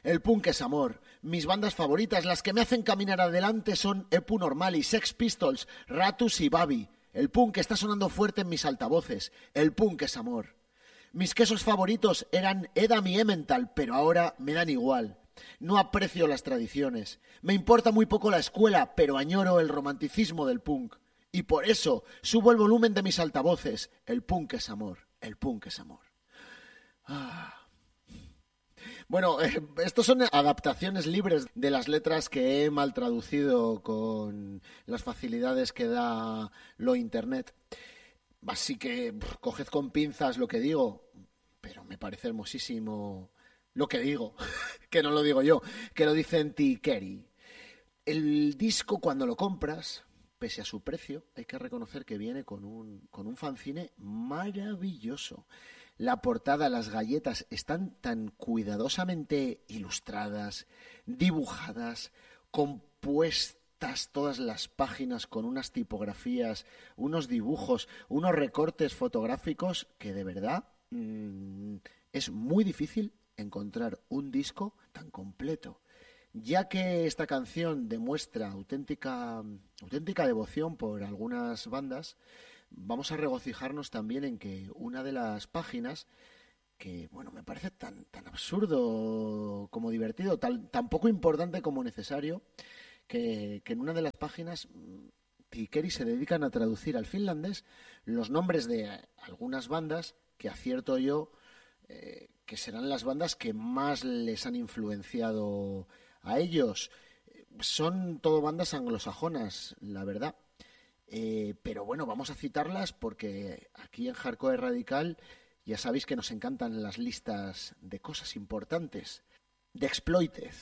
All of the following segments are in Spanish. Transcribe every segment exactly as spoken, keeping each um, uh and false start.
El punk es amor. Mis bandas favoritas, las que me hacen caminar adelante, son Epu Normali, Sex Pistols, Ratus y Babi. El punk está sonando fuerte en mis altavoces. El punk es amor. Mis quesos favoritos eran Edam y Emmental, pero ahora me dan igual. No aprecio las tradiciones. Me importa muy poco la escuela, pero añoro el romanticismo del punk. Y por eso subo el volumen de mis altavoces. El punk es amor. El punk es amor. Ah. Bueno, eh, estos son adaptaciones libres de las letras que he mal traducido con las facilidades que da lo internet. Así que pff, coged con pinzas lo que digo, pero me parece hermosísimo lo que digo, que no lo digo yo, que lo dice T. Carey. El disco, cuando lo compras, pese a su precio, hay que reconocer que viene con un, con un fanzine maravilloso. La portada, las galletas están tan cuidadosamente ilustradas, dibujadas, compuestas todas las páginas con unas tipografías, unos dibujos, unos recortes fotográficos que de verdad mmm, es muy difícil encontrar un disco tan completo. Ya que esta canción demuestra auténtica, auténtica devoción por algunas bandas, vamos a regocijarnos también en que una de las páginas, que bueno, me parece tan, tan absurdo como divertido, tan, tan poco importante como necesario, que, que en una de las páginas T. Carey se dedican a traducir al finlandés los nombres de algunas bandas que acierto yo eh, que serán las bandas que más les han influenciado a ellos. Son todo bandas anglosajonas, la verdad. Eh, pero bueno, vamos a citarlas porque aquí en Hardcore Radical ya sabéis que nos encantan las listas de cosas importantes. The Exploited,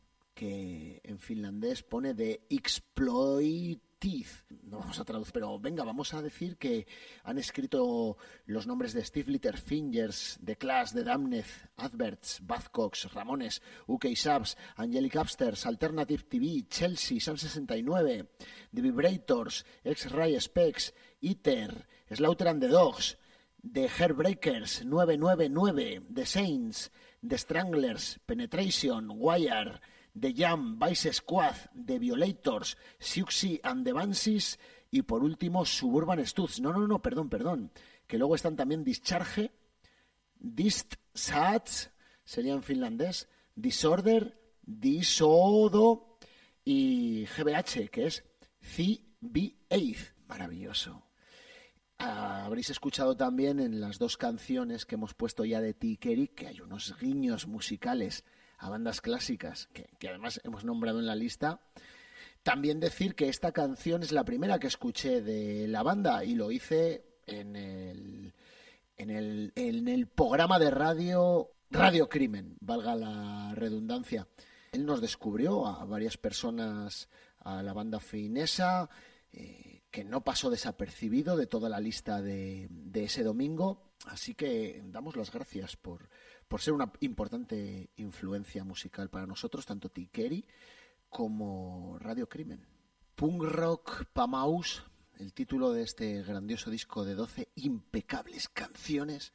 que en finlandés pone de Exploited. No vamos a traducir, pero venga, vamos a decir que han escrito los nombres de Steve Littlefingers, The Clash, The Damned, Adverts, Buzzcocks, Ramones, U K Subs, Angelic Upstairs, Alternative T V, Chelsea, Sun sesenta y nueve, The Vibrators, X-Ray Specs, Iter, Slaughter and the Dogs, The Hairbreakers, nueve nueve nueve, The Saints, The Stranglers, Penetration, Wire, The Jam, Vice Squad, The Violators, Siouxsie and the Banshees y por último Suburban Studs. No, no, no, perdón, perdón. Que luego están también Discharge, Dist Sats, sería en finlandés, Disorder, Disodo y G B H, que es C B ocho. Maravilloso. Ah, habréis escuchado también en las dos canciones que hemos puesto ya de T. Carey que hay unos guiños musicales a bandas clásicas, que, que además hemos nombrado en la lista. También decir que esta canción es la primera que escuché de la banda y lo hice en el, en el, en el programa de radio Radio Crimen, valga la redundancia. Él nos descubrió a varias personas, a la banda finesa, eh, que no pasó desapercibido de toda la lista de, de ese domingo, así que damos las gracias por por ser una importante influencia musical para nosotros, tanto T. Carey como Radio Crimen. Punk Rock Pamaus, el título de este grandioso disco de doce impecables canciones,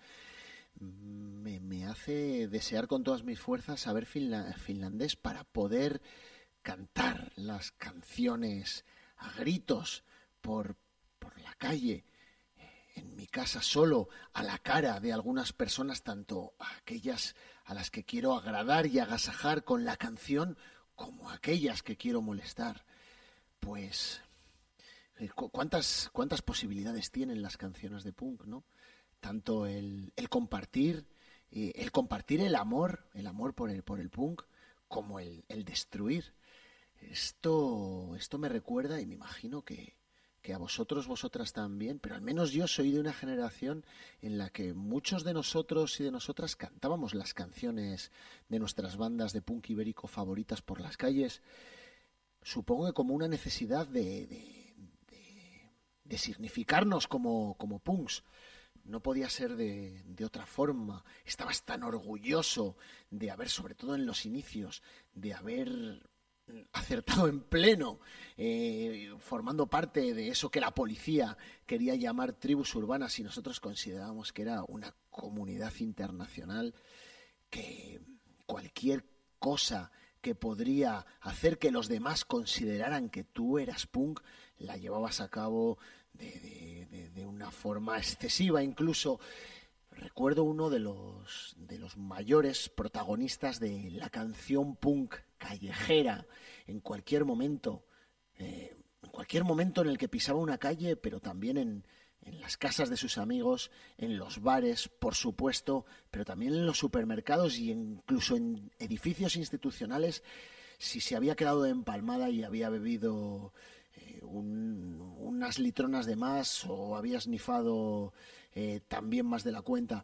me, me hace desear con todas mis fuerzas saber finla- finlandés para poder cantar las canciones a gritos por, por la calle, en mi casa solo, a la cara de algunas personas, tanto a aquellas a las que quiero agradar y agasajar con la canción, como a aquellas que quiero molestar. Pues, ¿cuántas, cuántas posibilidades tienen las canciones de punk, ¿no? Tanto el, el compartir, eh, el compartir el amor, el amor por el, por el punk, como el, el destruir. Esto, esto me recuerda, y me imagino que que a vosotros, vosotras también, pero al menos yo soy de una generación en la que muchos de nosotros y de nosotras cantábamos las canciones de nuestras bandas de punk ibérico favoritas por las calles, supongo que como una necesidad de, de, de, de significarnos como, como punks. No podía ser de, de otra forma. Estabas tan orgulloso de haber, sobre todo en los inicios, de haber acertado en pleno, eh, formando parte de eso que la policía quería llamar tribus urbanas y nosotros considerábamos que era una comunidad internacional que cualquier cosa que podría hacer que los demás consideraran que tú eras punk, la llevabas a cabo de, de, de, de una forma excesiva incluso. Recuerdo uno de los, de los mayores protagonistas de la canción punk callejera, en cualquier momento, eh, en cualquier momento en el que pisaba una calle, pero también en, en las casas de sus amigos, en los bares, por supuesto, pero también en los supermercados e incluso en edificios institucionales, si se había quedado empalmada y había bebido eh, un, unas litronas de más o había esnifado eh, también más de la cuenta.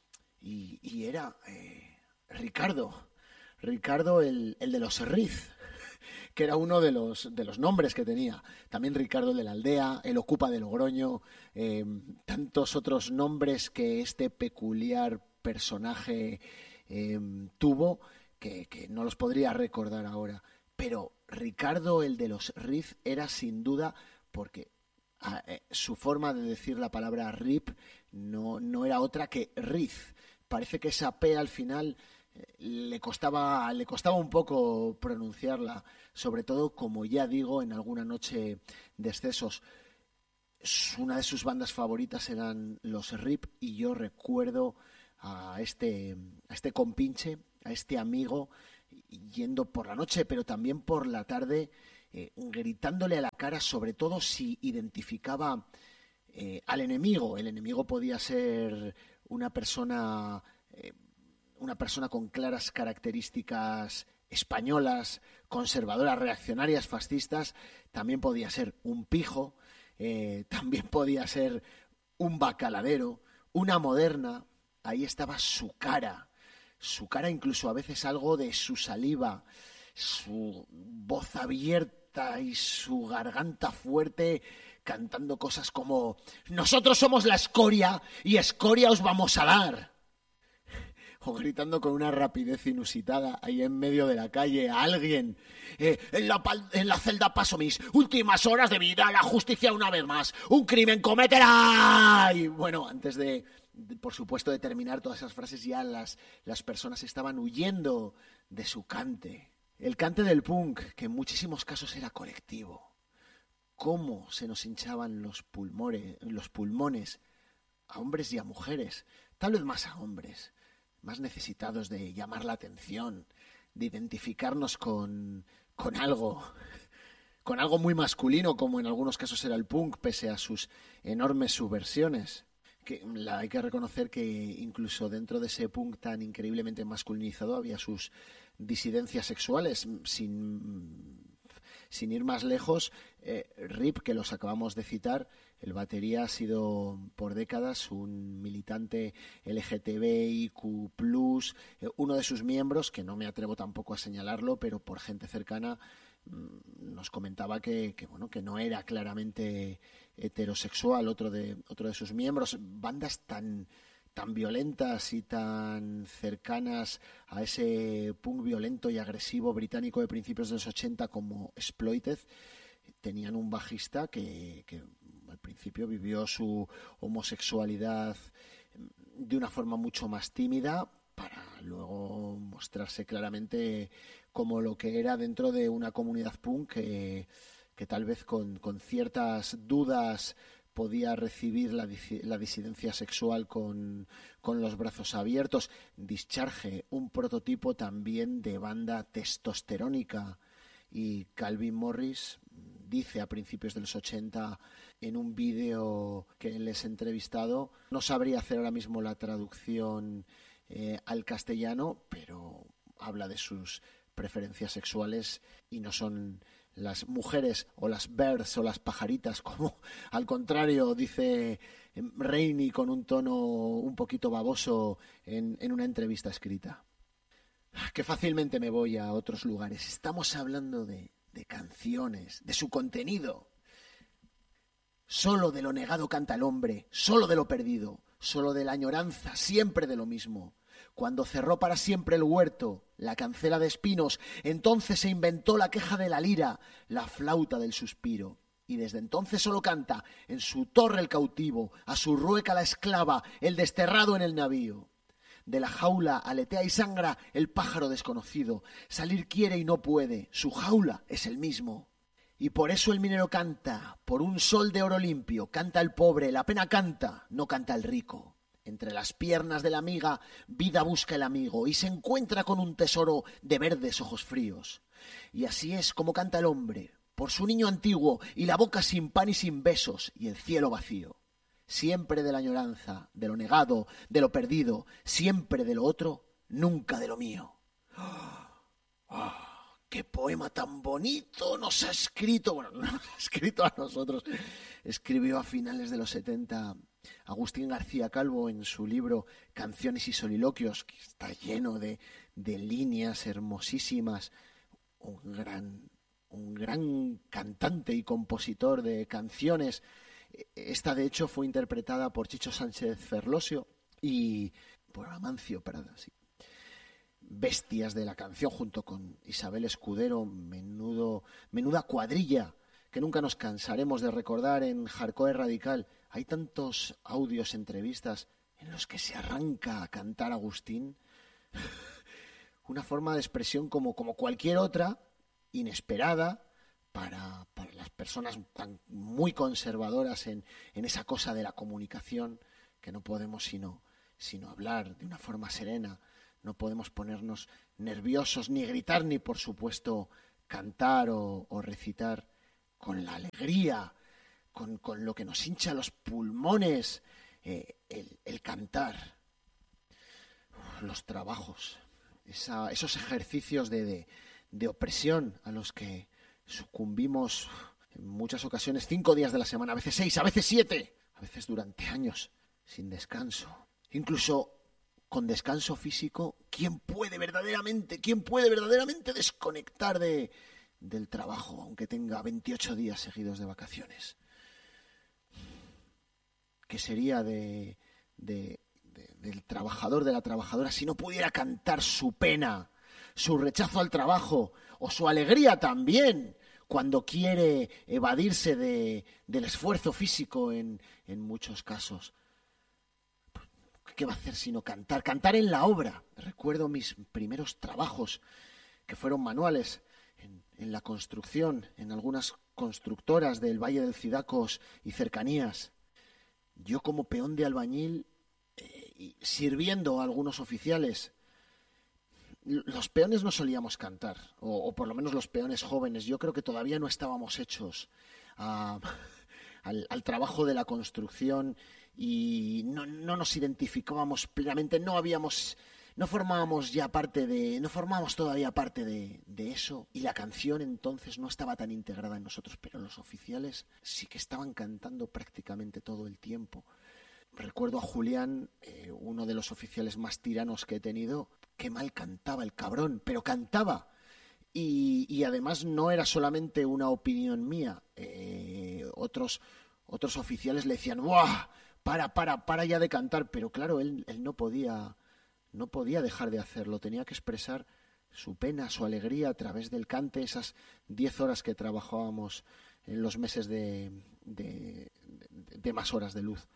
Y, y era eh, Ricardo, Ricardo el, el de los Riz, que era uno de los, de los nombres que tenía. También Ricardo el de la Aldea, el Ocupa de Logroño, eh, tantos otros nombres que este peculiar personaje eh, tuvo que, que no los podría recordar ahora. Pero Ricardo el de los Riz era sin duda porque a, eh, su forma de decir la palabra rip no, no era otra que Riz. Parece que esa P al final eh, le costaba, le costaba un poco pronunciarla, sobre todo, como ya digo, en alguna noche de excesos. Una de sus bandas favoritas eran los Rip y yo recuerdo a este, a este compinche, a este amigo, yendo por la noche, pero también por la tarde, eh, gritándole a la cara, sobre todo si identificaba eh, al enemigo. El enemigo podía ser una persona, eh, una persona con claras características españolas, conservadoras, reaccionarias, fascistas. También podía ser un pijo, eh, también podía ser un bacaladero, una moderna. Ahí estaba su cara, su cara, incluso a veces algo de su saliva, su voz abierta y su garganta fuerte, cantando cosas como: nosotros somos la escoria y escoria os vamos a dar. O gritando con una rapidez inusitada ahí en medio de la calle a alguien: eh, en, la, en la celda paso mis últimas horas de vida, la justicia una vez más, un crimen cometerá. Y bueno, antes de, de por supuesto, de terminar todas esas frases, ya las, las personas estaban huyendo de su cante. El cante del punk, que en muchísimos casos era colectivo. Cómo se nos hinchaban los pulmones, los pulmones a hombres y a mujeres, tal vez más a hombres, más necesitados de llamar la atención, de identificarnos con, con algo, con algo muy masculino, como en algunos casos era el punk, pese a sus enormes subversiones. Que la, hay que reconocer que incluso dentro de ese punk tan increíblemente masculinizado había sus disidencias sexuales. Sin, sin ir más lejos, eh, Rip, que los acabamos de citar, el batería ha sido por décadas un militante L G T B I Q plus, eh, uno de sus miembros, que no me atrevo tampoco a señalarlo, pero por gente cercana mmm, nos comentaba que, que, bueno, que no era claramente heterosexual, otro de, otro de sus miembros. Bandas tan, tan violentas y tan cercanas a ese punk violento y agresivo británico de principios de los ochenta como Exploited tenían un bajista que, que al principio vivió su homosexualidad de una forma mucho más tímida, para luego mostrarse claramente como lo que era dentro de una comunidad punk que, que tal vez con, con ciertas dudas podía recibir la, la disidencia sexual con, con los brazos abiertos. Discharge, un prototipo también de banda testosterónica. Y Calvin Morris dice a principios de los ochenta en un vídeo que les he entrevistado, no sabría hacer ahora mismo la traducción eh, al castellano, pero habla de sus preferencias sexuales y no son las mujeres o las birds o las pajaritas, como al contrario dice Rainey con un tono un poquito baboso en, en una entrevista escrita. Que fácilmente me voy a otros lugares. Estamos hablando de, de canciones, de su contenido. Solo de lo negado canta el hombre, solo de lo perdido, solo de la añoranza, siempre de lo mismo. Cuando cerró para siempre el huerto, la cancela de espinos, entonces se inventó la queja de la lira, la flauta del suspiro. Y desde entonces solo canta en su torre el cautivo, a su rueca la esclava, el desterrado en el navío. De la jaula aletea y sangra el pájaro desconocido. Salir quiere y no puede. Su jaula es el mismo. Y por eso el minero canta, por un sol de oro limpio. Canta el pobre, la pena canta, no canta el rico. Entre las piernas de la amiga, vida busca el amigo y se encuentra con un tesoro de verdes ojos fríos. Y así es como canta el hombre, por su niño antiguo y la boca sin pan y sin besos y el cielo vacío. Siempre de la añoranza, de lo negado, de lo perdido, siempre de lo otro, nunca de lo mío. ¡Oh, qué poema tan bonito nos ha escrito! Bueno, no nos ha escrito a nosotros. Escribió a finales de los setenta Agustín García Calvo en su libro Canciones y soliloquios, que está lleno de, de líneas hermosísimas. Un gran, un gran cantante y compositor de canciones. Esta, de hecho, fue interpretada por Chicho Sánchez Ferlosio y por Amancio Prada, sí. Bestias de la canción junto con Isabel Escudero, menudo, menuda cuadrilla que nunca nos cansaremos de recordar en Hardcore Radical. Hay tantos audios, entrevistas en los que se arranca a cantar Agustín. Una forma de expresión como, como cualquier otra, inesperada, para, para las personas tan muy conservadoras en, en esa cosa de la comunicación, que no podemos sino, sino hablar de una forma serena. No podemos ponernos nerviosos, ni gritar, ni por supuesto cantar o, o recitar con la alegría, con, con lo que nos hincha los pulmones, eh, el, el cantar. Uf, los trabajos, esa, esos ejercicios de, de, de opresión a los que sucumbimos en muchas ocasiones, cinco días de la semana, a veces seis, a veces siete, a veces durante años, sin descanso. Incluso con descanso físico, ¿quién puede verdaderamente, quién puede verdaderamente desconectar de, del trabajo, aunque tenga veintiocho días seguidos de vacaciones? ¿Qué sería de, de, de, del trabajador, de la trabajadora, si no pudiera cantar su pena, su rechazo al trabajo o su alegría también, cuando quiere evadirse de, del esfuerzo físico en, en muchos casos? ¿Qué va a hacer sino cantar? Cantar en la obra. Recuerdo mis primeros trabajos, que fueron manuales, en, en la construcción, en algunas constructoras del Valle del Cidacos y cercanías. Yo como peón de albañil, eh, y sirviendo a algunos oficiales. Los peones no solíamos cantar, o, o por lo menos los peones jóvenes. Yo creo que todavía no estábamos hechos a, al, al trabajo de la construcción y no, no nos identificábamos plenamente, no habíamos, no formábamos ya parte de, no formábamos todavía parte de, de eso, y la canción entonces no estaba tan integrada en nosotros, pero los oficiales sí que estaban cantando prácticamente todo el tiempo. Recuerdo a Julián, eh, uno de los oficiales más tiranos que he tenido. Qué mal cantaba el cabrón, pero cantaba. Y, y además no era solamente una opinión mía. Eh, otros, otros oficiales le decían, ¡buah! Para, para, para ya de cantar. Pero claro, él, él no podía, no podía dejar de hacerlo. Tenía que expresar su pena, su alegría a través del cante, esas diez horas que trabajábamos en los meses de, de, de, de más horas de luz.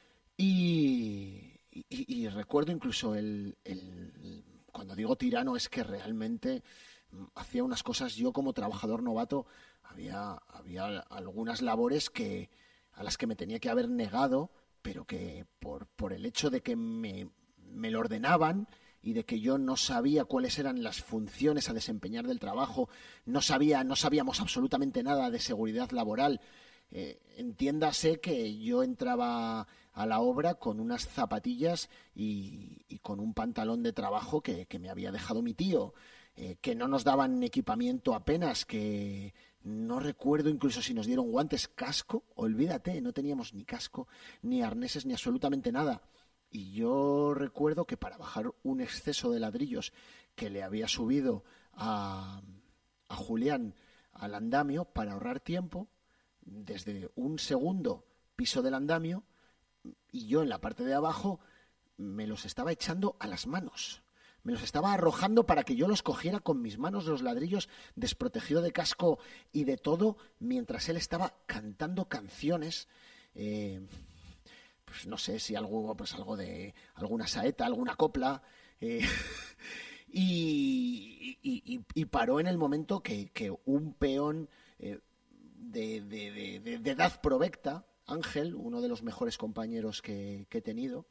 Y, y, y recuerdo incluso el, el... Cuando digo tirano es que realmente hacía unas cosas. Yo como trabajador novato había, había algunas labores que, a las que me tenía que haber negado, pero que por, por el hecho de que me, me lo ordenaban y de que yo no sabía cuáles eran las funciones a desempeñar del trabajo, no sabía, no sabíamos absolutamente nada de seguridad laboral. Eh, entiéndase que yo entraba a la obra con unas zapatillas y, y con un pantalón de trabajo que, que me había dejado mi tío, eh, que no nos daban equipamiento apenas, que no recuerdo incluso si nos dieron guantes, casco, olvídate, no teníamos ni casco, ni arneses, ni absolutamente nada. Y yo recuerdo que para bajar un exceso de ladrillos que le había subido a, a Julián al andamio para ahorrar tiempo, desde un segundo piso del andamio, y yo en la parte de abajo me los estaba echando a las manos, me los estaba arrojando para que yo los cogiera con mis manos, los ladrillos, desprotegido de casco y de todo, mientras él estaba cantando canciones. Eh, pues no sé si algo, pues algo de alguna saeta, alguna copla, eh, y, y, y, y paró en el momento que, que un peón eh, de, de, de, de, de edad provecta, Ángel, uno de los mejores compañeros que, que he tenido,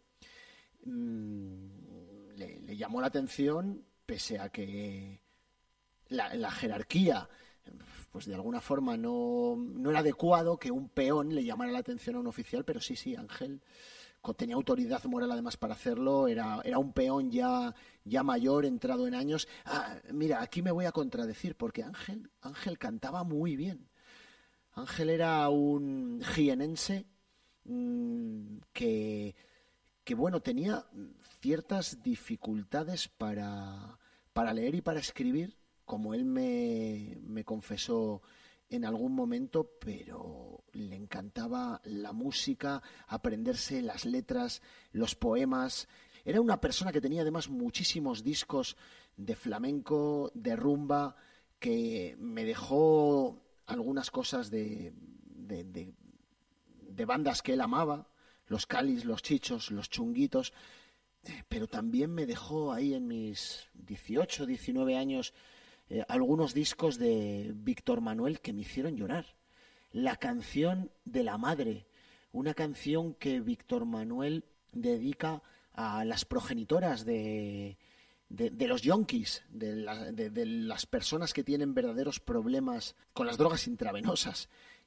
mmm, le, le llamó la atención, pese a que la, la jerarquía, pues de alguna forma no, no era adecuado que un peón le llamara la atención a un oficial, pero sí, sí, Ángel tenía autoridad moral además para hacerlo, era, era un peón ya, ya mayor, entrado en años. Ah, mira, aquí me voy a contradecir, porque Ángel, Ángel cantaba muy bien. Ángel era un jienense mmm, que, que, bueno, tenía ciertas dificultades para, para leer y para escribir, como él me, me confesó en algún momento, pero le encantaba la música, aprenderse las letras, los poemas. Era una persona que tenía además muchísimos discos de flamenco, de rumba, que me dejó algunas cosas de, de, de, de bandas que él amaba, los Calis, los Chichos, los Chunguitos, pero también me dejó ahí en mis dieciocho, diecinueve años eh, algunos discos de Víctor Manuel que me hicieron llorar. La canción de la madre, una canción que Víctor Manuel dedica a las progenitoras de, de, de los yonkis, de, la, de, de las personas que tienen verdaderos problemas con las drogas intravenosas.